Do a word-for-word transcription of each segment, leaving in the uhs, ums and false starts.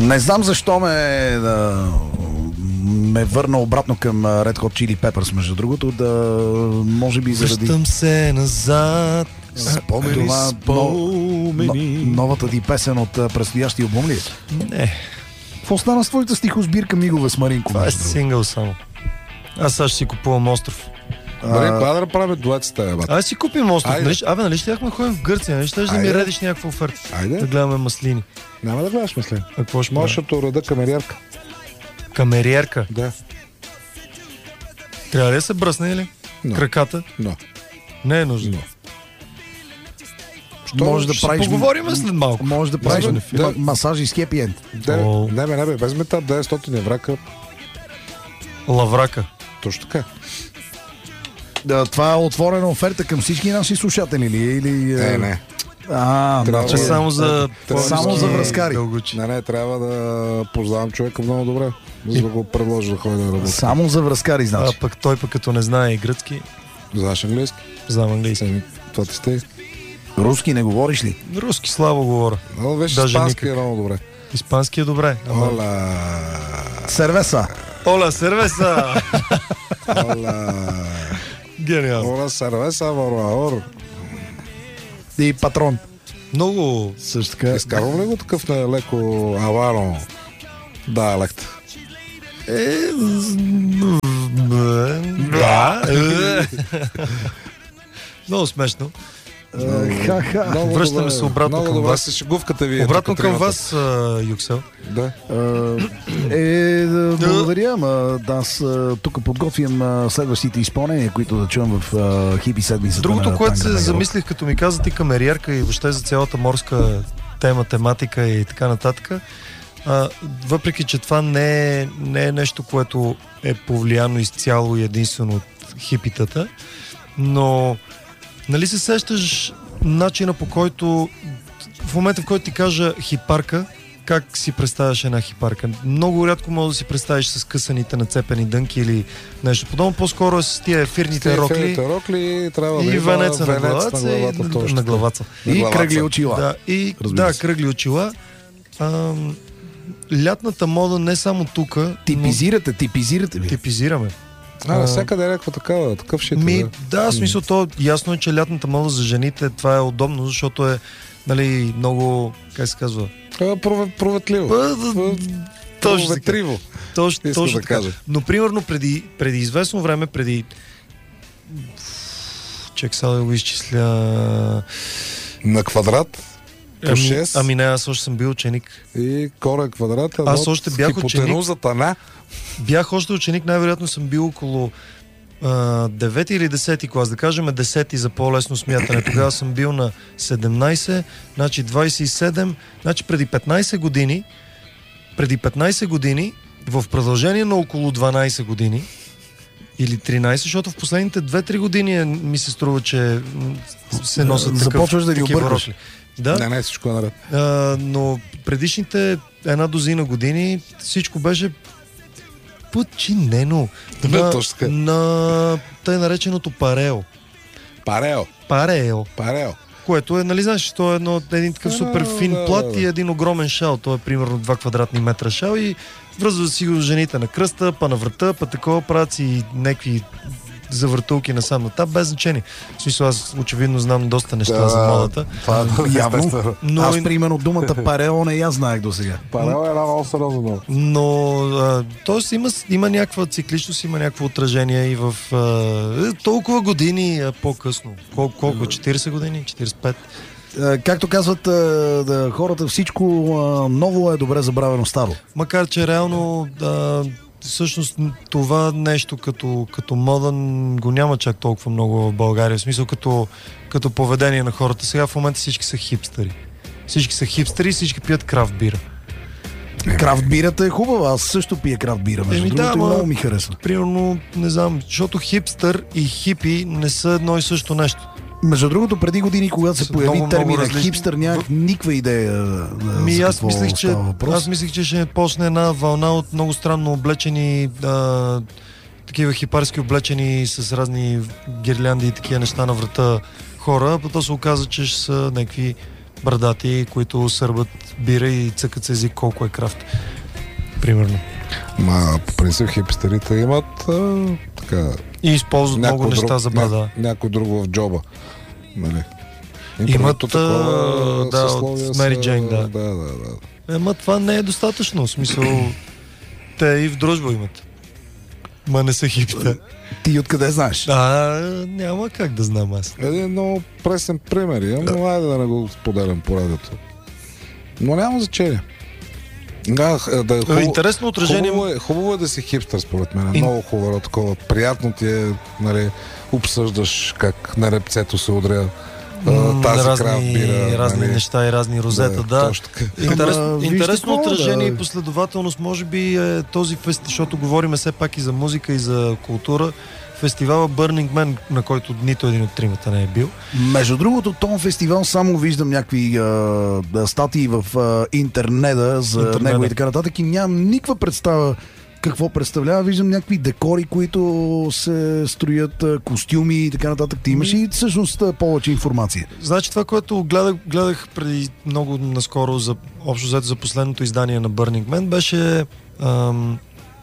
Не знам защо ме, да, ме върна обратно към Red Hot Chili Peppers, между другото, да може би заради... Връщам се назад. Спомени, това, спомени. Но, новата ти песен от предстоящия албум ли? Не. Какво стана с твоята стихосбирка Мигове с Маринко? Това е сингъл само. Аз сега ще си купувам остров. Маринко, а да направим дует с теб. Аз си купим остров. Айде. Нали? Абе, нали ще яхме ходим в Гърция? Нали ще да ми редиш някаква оферта? Айде. Да гледаме маслини. Няма да гледаш маслини. А какво ще Можеш да уреда камериерка. Камериерка? Да. Трябва ли да се бръсне или? No. Краката? No. Не е нужно. No. Може да ще правиш... поговорим след малко. Може да правиш Да, да, масажи с хепи енд. Да, не, не, не, бе, без метап деветстотин еврака. Лаврака. Точно така. Да, това е отворена оферта към всички наши слушатели ли? Или, Не, не. А, Трябва Че да- само за... трябва- само за връзкари. Дългочи. Не, не, трябва да познавам човека много добре, за да го предложа да ходи да работи. Само за връзкари, А значи. пък той пък като не знае и гръцки, Знаеш английски? знам английски. Еми, това ти сте. Руски не говориш ли? Руски слабо говоря. Но вече Даже испански е никак. много добре. Испански е добре. Ама... Ола. Сервеса. Ола, сервеса! Ола. Гениално. Ола сервеса, варуаор. И патрон. Много... Също така. Изкарвам ли го такъв на леко аваро диалект? Е... Да. Много смешно. Ха-ха. Много Връщаме добре. се обратно Много към добре вас. се шегувката ви. Обратно тук към тримата. вас, а, Юксел. Да. Е, да, благодаря, ама да, аз а, тук подготвям а, следващите изпълнения, които да чуем в а, хипи седмицата. Другото, на което Танга се Негро. замислих, като ми каза ти камериерка и въобще за цялата морска тема, тематика и така нататък, а, въпреки, че това не е, не е нещо, което е повлияно изцяло и единствено от хипитата, но нали се сещаш начина, по който в момента, в който ти кажа хипарка, как си представяш една хипарка? Много рядко може да си представиш с късаните нацепени дънки или нещо подобно. По-скоро е с тия ефирните рокли Ефирните рокли трябва да и има венеца на венец главата, на и главата. на, точно. на главата. На И главата. кръгли очила. Да, и Разбира да, се. кръгли очила. Ам, лятната мода не само тук, Типизирате, типизирате но ли? типизираме. А, навсякъде е някаква такава, такъв шит. Ми, да. да, в смисъл то ясно е, че лятната мода за жените това е удобно, защото е нали, много, как се казва? А, прове- Проветливо. Точно така. Проветриво. Точно, Искам точно да така. кажа. Но примерно преди, преди известно време, преди чек сега да го изчисля. На квадрат. По Ами, шест. ами не, аз още съм бил ученик. И корен квадрат. Аз още бях хипотенузата на. Бях още ученик, най-вероятно съм бил около а, девети или десети клас, да кажем десети за по-лесно смятане. Тогава съм бил на седемнайсет, значи двайсет и седем, значи преди петнайсет години, преди петнайсет години, в продължение на около дванайсет години, или тринайсет, защото в последните две-три години е, ми се струва, че м, се носят такъв, Започваш да ги такива объркваш. рокли. Да, Не, не, всичко е наред. а, но предишните една дозина години всичко беше подчинено Да, на, точно така. на тъй нареченото парео. Парео. Парео, Парео. което е, нали знаеш, то е едно, един такъв супер фин да, плат да, да. и един огромен шал. То е примерно два квадратни метра шал и връзва си го жените на кръста, па на врата, па такова правят си някакви завъртулки насам натам, без значение. В смисъл, аз очевидно знам доста неща Да, за модата. Това явно. Но, Аз, примерно, думата парео не я знаех до сега. Парео е една много сериозна дума. но а, тоест има, има някаква цикличност, има някакво отражение и в а, толкова години а, по-късно. Кол, колко? четирийсет години? четирийсет и пет? Е, Както казват е, да, хората, всичко е, ново е добре забравено старо. Макар, че реално а, всъщност това нещо като, като мода го няма чак толкова много в България. В смисъл като, като поведение на хората. Сега в момента всички са хипстери. Всички са хипстери, всички пият крафт бира. Крафт бирата е хубава, аз също пия крафт бира, между Еми да, другото, и ама- много ми харесва. Примерно, не знам, защото хипстър и хипи не са едно и също нещо. Между другото, преди години, когато се Са появи много, термина много различни. хипстър, нямах никаква идея да, Ми, за аз какво мислех, че, става въпрос. аз мислех, че ще почне една вълна от много странно облечени а, такива хипарски облечени с разни гирлянди и такива неща на врата хора, а то се оказа, че ще са някакви брадати, които сърбат бира и цъкат с език колко е крафт. Примерно. Ма, по принцип, хипстерите имат а, така... И използват много неща друг, за брада. Ня, някой друг в джоба. Нали? Имат, такова, да, от Мери Джейн, да. да, да, да. Ема това не е достатъчно. В смисъл, те и в дружба имат. Ма не са хипите. Ти откъде знаеш? А, няма как да знам аз. Един много пресен пример имам, но айде да не го споделям по радиото. Но няма значение. Да, да е хубаво, интересно отражение. Хубаво е, хубаво е да си хипстър, според мен. И... Много хубаво, такова. Приятно ти е, нали, обсъждаш как на репцето се удря М, тази разни, крафт бира. разни нали. неща и разни розета, да. Точно така. Интерес, Ама, вижте интересно какво, отражение да. и последователност може би е този фест, защото говорим все пак и за музика и за култура. Фестивала Burning Man, на който нито един от тримата не е бил. Между другото, този фестивал само виждам някакви а, статии в а, интернета за Интернета. него и така нататък и нямам никаква представа какво представлява. Виждам някакви декори, които се строят, а, костюми и така нататък. Ти имаш и всъщност а, повече информация. Значи това, което гледах, гледах преди много наскоро за общо взето за последното издание на Burning Man, беше ам,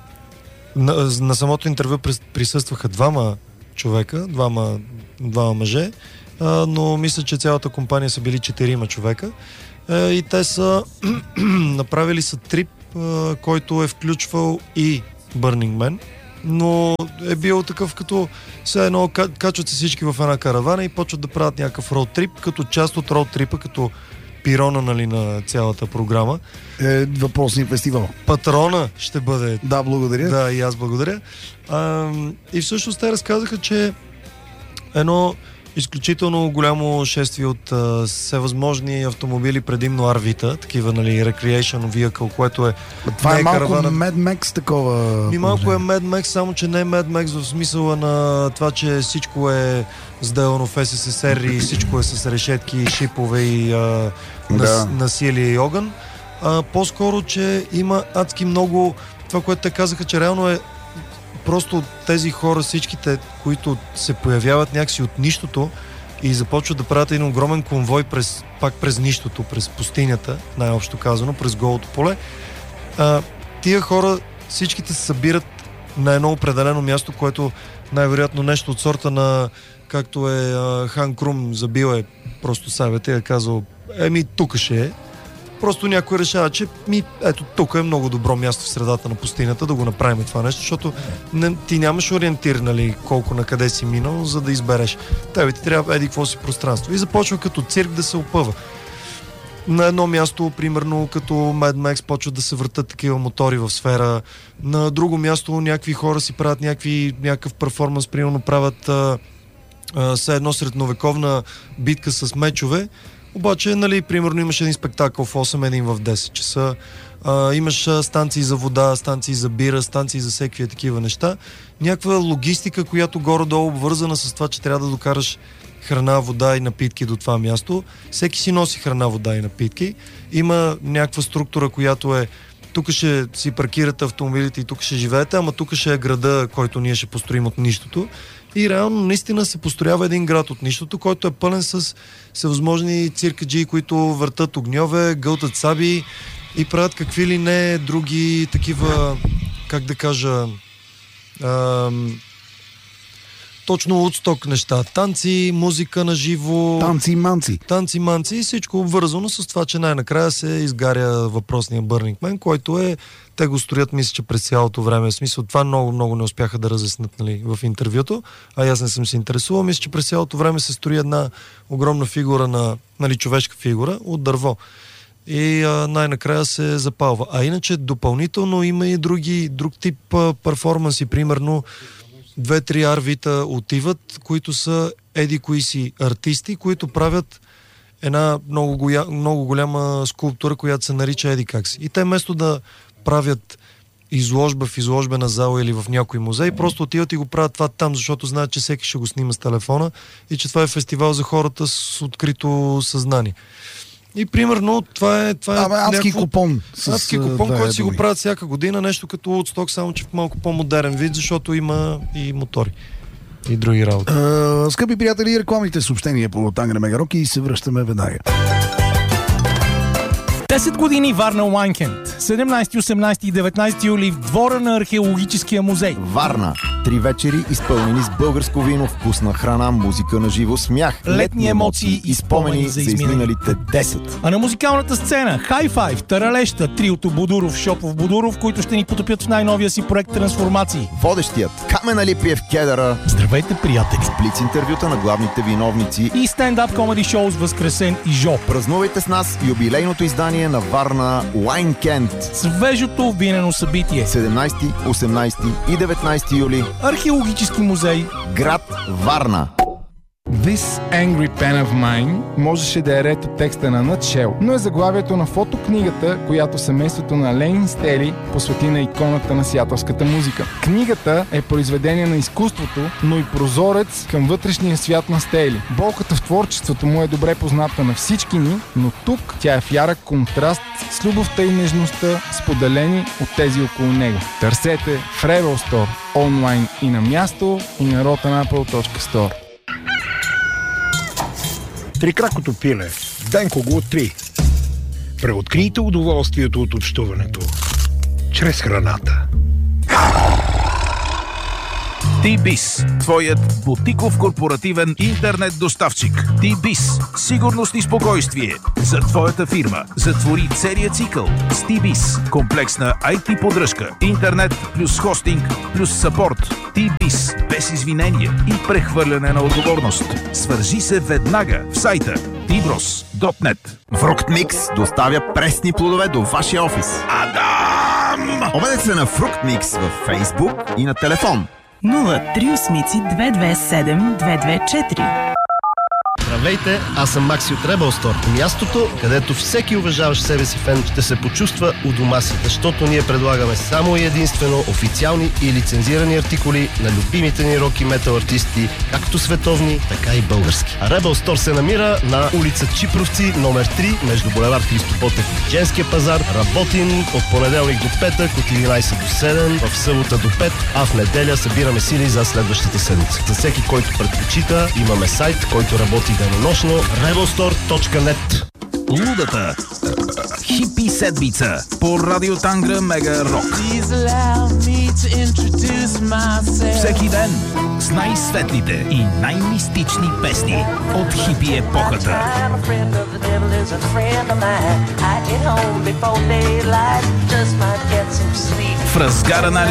на, на самото интервю прис- присъстваха двама човека, двама, двама мъже, а, но мисля, че цялата компания са били четирима човека а, и те са направили са трип, а, който е включвал и Burning Man, но е бил такъв като все едно качват се всички в една каравана и почват да правят някакъв роуд трип, като част от роуд трипа, като пирона, нали, на цялата програма. Е, въпросния фестивал. Патрона ще бъде. Да, благодаря. Да, и аз благодаря. А, и всъщност те разказаха, че едно изключително голямо шествие от а, всевъзможни автомобили, предимно ар ви-та, такива, нали, recreation vehicle, което е... Това не е малко каравана. Mad Max такова. Ми малко е Mad Max, само че не е Mad Max в смисъла на това, че всичко е сделано в ес ес ес ар и всичко е с решетки, шипове и а, нас, Да. насилие и огън. А, по-скоро, че има адски много... Това, което те казаха, че реално е просто тези хора, всичките, които се появяват някакси от нищото и започват да правят един огромен конвой през, пак през нищото, през пустинята, най-общо казано, през голото поле. А, тия хора всичките се събират на едно определено място, което най-вероятно нещо от сорта на, както е а, Хан Крум забил е просто съвета и е казал, еми тук ще е. Просто някой решава, че ми, ето тук е много добро място в средата на пустинята да го направим това нещо, защото не, ти нямаш ориентир, нали, колко на къде си минал, за да избереш. Тебе ти трябва еди какво си пространство. И започва като цирк да се опъва. На едно място, примерно, като Mad Max, почват да се въртат такива мотори в сфера. На друго място някакви хора си правят някакви, някакъв перформанс, примерно правят а, а, все едно средновековна битка с мечове. Обаче, нали, примерно имаш един спектакъл в осем, един в десет часа. А, имаш а, станции за вода, станции за бира, станции за всеки такива неща. Някаква логистика, която горе-долу обвързана с това, че трябва да докараш храна, вода и напитки до това място. Всеки си носи храна, вода и напитки. Има някаква структура, която е тук ще си паркирате автомобилите и тук ще живеете, ама тук ще е града, който ние ще построим от нищото. И реално наистина се построява един град от нищото, който е пълен с всевъзможни циркаджии, които въртат огньове, гълтат саби и правят какви ли не други такива, как да кажа, ам, точно отсток неща. Танци, музика на живо. Танци и манци. Танци, манци и всичко обвързано с това, че най-накрая се изгаря въпросния Burning Man, който е, те го строят, мисля, че през цялото време. В смисъл, това много, много не успяха да разяснат, нали, в интервюто, а аз не съм се интересувал. Мисля, че през цялото време се строи една огромна фигура на, нали, човешка фигура от дърво. И а, най-накрая се запалва. А иначе допълнително има и други, друг тип а, перформанси, примерно две-три ар ви-та отиват, които са еди кои си артисти, които правят една много, гоя, много голяма скулптура, която се нарича еди как си. И те вместо да правят изложба в изложбена зала или в някой музей, просто отиват и го правят това там, защото знаят, че всеки ще го снима с телефона и че това е фестивал за хората с открито съзнание. И примерно това е... Това е Абе, адски някакво... купон. С, Адски купон, да, който си думи. го правят всяка година, нещо като Woodstock, само че в малко по-модерен вид, защото има и мотори. И други работи. Uh, скъпи приятели, рекламните съобщения по Тангра Мегарок и се връщаме веднага. десет години Варна Уайнкенд. седемнайсети, осемнайсети и деветнайсети юли в двора на археологическия музей. Варна. Три вечери, изпълнени с българско вино, вкусна храна, музика на живо, смях, летни емоции и спомени за изминалите десет. А на музикалната сцена High Five, Таралеща, триото Будуров, Шопов, Будуров, които ще ни потопят в най-новия си проект Трансформации. Водещият Камен Алипиев Кедъра. Здравейте, приятели! С блиц интервюта на главните виновници И стендап комеди шоу с Възкресен и Жо. Празнувайте с нас юбилейното издание на Варна Уайнкенд. Свежото винено събитие. седемнайсети, осемнайсети и деветнайсети юли. Археологически музей. Град Варна. This Angry Pen of Mine можеше да е ред от текста на Nutshell, но е заглавието на фотокнигата, която семейството на Лейн Стели посвети на иконата на сиатълската музика. Книгата е произведение на изкуството, но и прозорец към вътрешния свят на Стели. Болката в творчеството му е добре позната на всички ни, но тук тя е в ярък контраст с любовта и нежността, споделени от тези около него. Търсете в Rebel Store онлайн и на място, и на rotanapple точка store. Трикракото пиле. Денко го три. Преоткрийте удоволствието от общуването чрез храната. T-Biz, твоят бутиков корпоративен интернет доставчик. T-Biz, сигурност и спокойствие за твоята фирма. Затвори целият цикъл с T-Biz. Комплексна ай ти поддръжка, интернет плюс хостинг плюс съпорт. T-Biz, без извинения и прехвърляне на отговорност. Свържи се веднага в сайта ти брос точка нет. Фрукт Микс доставя пресни плодове до вашия офис. Адам! Обадете се на Фрукт Микс във Фейсбук и на телефон нула три осем две две седем две две четири. Здравейте, аз съм Макси от Rebel Store. Мястото, където всеки уважаващ себе си фен ще се почувства у дома си, защото ние предлагаме само и единствено официални и лицензирани артикули на любимите ни рок и метал артисти, както световни, така и български. А Rebel Store се намира на улица Чипровци, номер три, между булевард Христо Ботев и Женския пазар. Работим от понеделник до петък, от единайсет до седем, в събота до пет, а в неделя събираме сили за следващата седмица. За всеки, който предпочита, имаме сайт, който работи денонощно. rebel store точка нет. Лудата хипи седмица по Радио Тангра Мега Рок. Всеки ден с най-светлите и най-мистични песни от хипи епохата. В разгара на